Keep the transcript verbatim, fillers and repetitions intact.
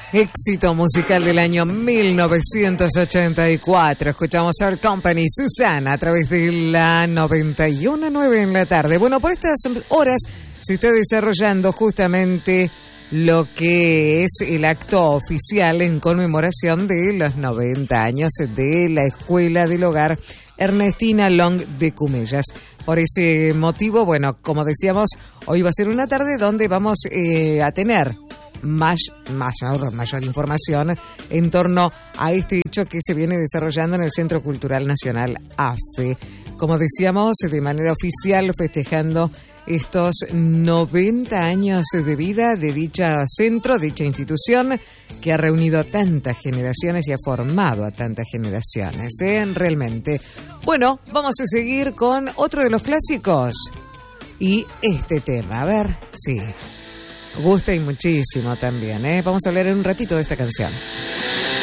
Éxito musical del año mil novecientos ochenta y cuatro. Escuchamos Art Company, Susana, a través de la noventa y uno punto nueve en la tarde. Bueno, por estas horas se está desarrollando justamente lo que es el acto oficial en conmemoración de los noventa años de la Escuela del Hogar Ernestina Long de Cumellas. Por ese motivo, bueno, como decíamos, hoy va a ser una tarde donde vamos eh, a tener más, mayor, mayor información en torno a este hecho que se viene desarrollando en el Centro Cultural Nacional A F E. Como decíamos, de manera oficial, festejando estos noventa años de vida de dicho centro, dicha institución, que ha reunido a tantas generaciones y ha formado a tantas generaciones, ¿eh? Realmente. Bueno, vamos a seguir con otro de los clásicos y este tema. A ver, sí, gusta y muchísimo también, ¿eh? Vamos a hablar en un ratito de esta canción.